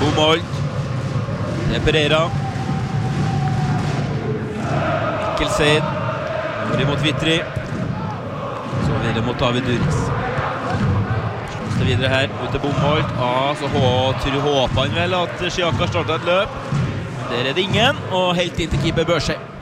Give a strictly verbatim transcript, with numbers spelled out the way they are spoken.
Bomolt. Det er Pereira. Mikkelseid. Over mot Vitri. Så videre mot David Duris. Slås det videre her, ut til Bomolt. Ah, så håper han vel at Sjaka startet et løp. Der er det ingen, og helt inn til keeper Børsøy.